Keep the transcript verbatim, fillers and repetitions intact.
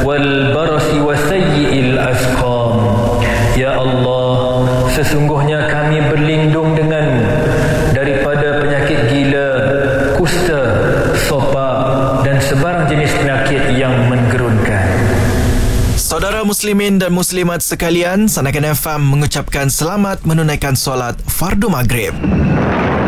والبرص وسيء الأسقام. Ya Allah, sesungguhnya kami berlindung denganmu daripada penyakit gila, kusta, sopak dan sebarang jenis penyakit yang menggerunkan. Saudara muslimin dan muslimat sekalian, Sanakan F M mengucapkan selamat menunaikan solat fardu maghrib.